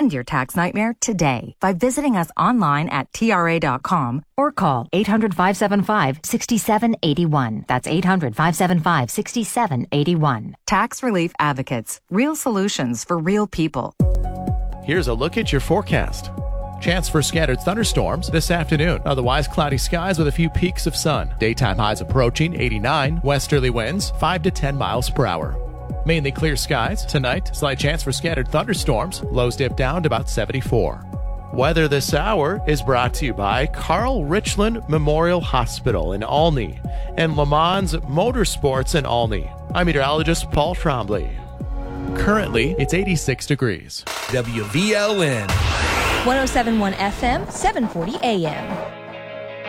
End your tax nightmare today by visiting us online at TRA.com or call 800-575-6781. That's 800-575-6781. Tax Relief Advocates. Real solutions for real people. Here's a look at your forecast. Chance for scattered thunderstorms this afternoon. Otherwise, cloudy skies with a few peaks of sun. Daytime highs approaching 89. Westerly winds 5 to 10 miles per hour. Mainly clear skies. Tonight, slight chance for scattered thunderstorms. Lows dip down to about 74. Weather this hour is brought to you by Carl Richland Memorial Hospital in Olney and Le Mans Motorsports in Olney. I'm meteorologist Paul Trombley. Currently, it's 86 degrees. WVLN. 107.1 FM, 740 AM.